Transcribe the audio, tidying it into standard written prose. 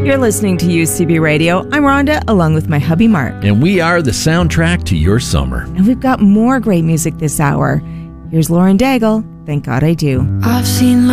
You're listening to UCB Radio. I'm Rhonda, along with my hubby Mark. And we are the soundtrack to your summer. And we've got more great music this hour. Here's Lauren Daigle, Thank God I Do. I've seen